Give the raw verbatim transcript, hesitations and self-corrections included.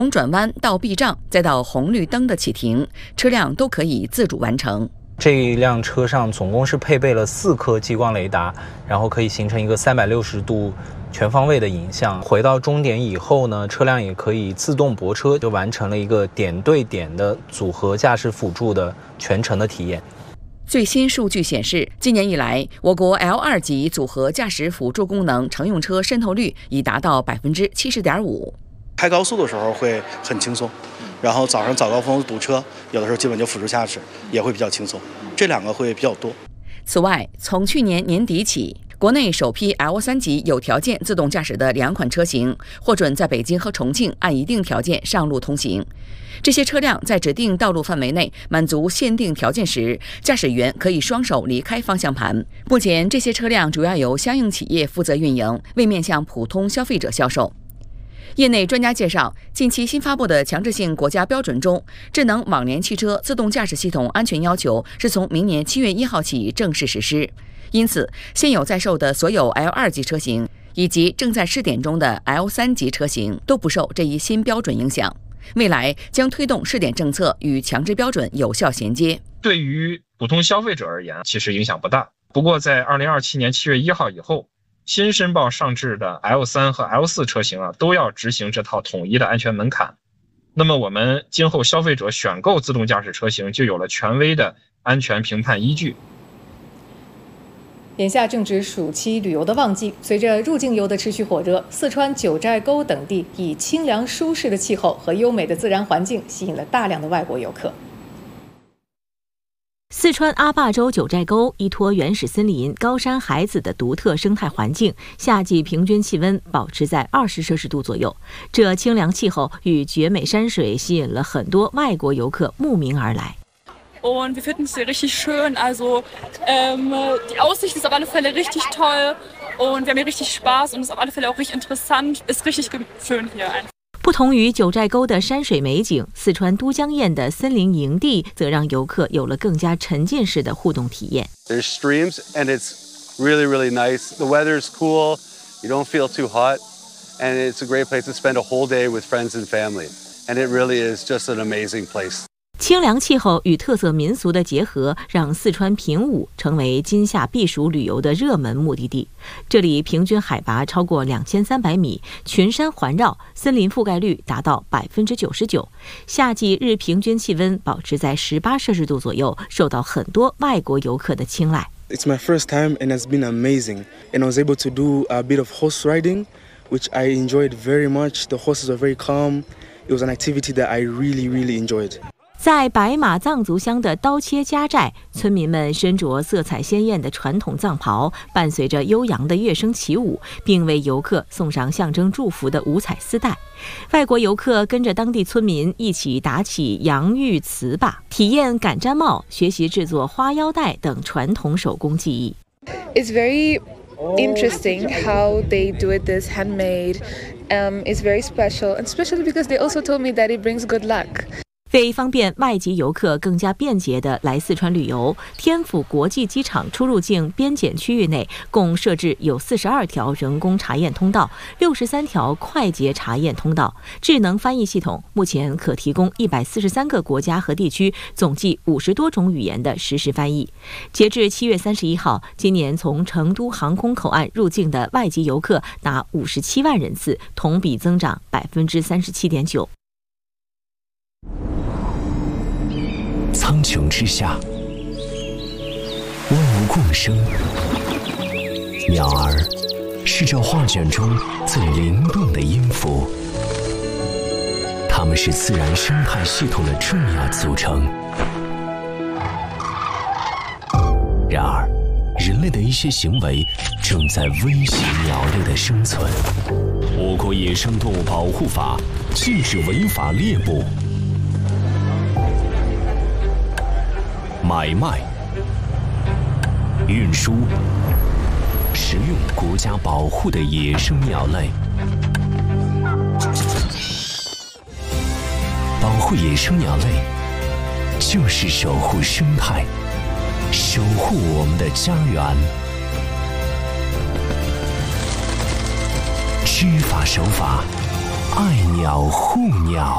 从转弯到避障，再到红绿灯的启停，车辆都可以自主完成。 这一辆车上总共是配备了四颗激光雷达，然后可以形成一个三百六十度全方位的影像。回到终点以后呢，车辆也可以自动泊车，就完成了一个点对点的组合驾驶辅助的全程的体验。 最新数据显示，今年以来，我国 L 二 级组合驾驶辅助功能乘用车渗透率已达到百分之七十点五。 开高速的时候会很轻松，然后早上早高峰堵车，有的时候基本就辅助驾驶，也会比较轻松。这两个会比较多。 此外，从去年年底起，国内首批 L 三 级有条件自动驾驶的两款车型获准在北京和重庆按一定条件上路通行。这些车辆在指定道路范围内满足限定条件时，驾驶员可以双手离开方向盘。目前，这些车辆主要由相应企业负责运营，未面向普通消费者销售。业内专家介绍，近期新发布的强制性国家标准中，智能网联汽车自动驾驶系统安全要求是从明年七月一号起正式实施。因此，现有在售的所有 L 二 级车型以及正在试点中的 L 三 级车型都不受这一新标准影响。未来将推动试点政策与强制标准有效衔接。 对于普通消费者而言，其实影响不大。不过，在二零二七年七月一号以后，新申报上市的 L 三 和 L 四 车型啊，都要执行这套统一的安全门槛。那么我们今后消费者选购自动驾驶车型就有了权威的安全评判依据。 眼下正值暑期旅游的旺季，随着入境游的持续火热，四川九寨沟等地以清凉舒适的气候和优美的自然环境吸引了大量的外国游客。 四川阿坝州九寨沟依托原始森林、高山海子的独特生态环境，夏季平均气温保持在二十摄氏度左右。这清凉气候与绝美山水吸引了很多外国游客慕名而来。 Und wir finden es hier richtig schön. Also ähm, die Aussicht ist auf alle Fälle richtig toll und wir haben hier richtig Spaß und es ist auf alle Fälle auch richtig interessant. Ist richtig schön hier einfach. 不同于九寨沟的山水美景，四川都江堰的森林营地则让游客有了更加沉浸式的互动体验。 There's streams and it's really, really nice. The weather's cool. You don't feel too hot, and it's a great place to spend a whole day with friends and family. And it really is just an amazing place. 清凉气候与特色民俗的结合，让四川平武成为今夏避暑旅游的热门目的地。这里平均海拔超过两千三百米，群山环绕，森林覆盖率达到百分之九十九。夏季日平均气温保持在十八摄氏度左右，受到很多外国游客的青睐。 It's my first time and it's been amazing. And I was able to do a bit of horse riding, which I enjoyed very much. The horses were very calm. It was an activity that I really, really enjoyed. 在白马藏族乡的刀切家寨，村民们身着色彩鲜艳的传统藏袍，伴随着悠扬的乐声起舞，并为游客送上象征祝福的五彩丝带。外国游客跟着当地村民一起打起洋芋糍粑，体验赶毡帽，学习制作花腰带等传统手工技艺。 It's very interesting how they do it this handmade. Um, it's very special, and especially because they also told me that it brings good luck. 为方便外籍游客更加便捷地来四川旅游，天府国际机场出入境边检区域内共设置有四十二条人工查验通道，六十三条快捷查验通道。智能翻译系统目前可提供一百四十三个国家和地区总计五十多种语言的实时翻译。截至七月三十一号，今年从成都航空口岸入境的外籍游客达五十七万人次，同比增长百分之三十七点九。 苍穹之下，万物共生。鸟儿是这画卷中最灵动的音符，它们是自然生态系统的重要组成。然而，人类的一些行为正在威胁鸟类的生存。我国野生动物保护法禁止违法猎捕、买卖、运输、食用国家保护的野生鸟类。保护野生鸟类，就是守护生态，守护我们的家园。知法守法， 爱鸟护鸟。